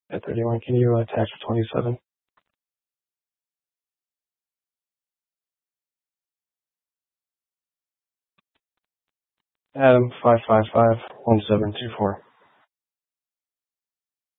At 31, can you attach a 27? Adam, 555-1724.